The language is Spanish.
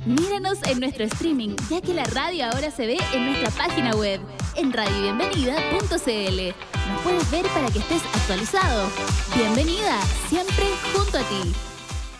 Míranos en nuestro streaming, ya que la radio ahora se ve en nuestra página web, en radiobienvenida.cl. Nos puedes ver para que estés actualizado. Bienvenida, siempre junto a ti.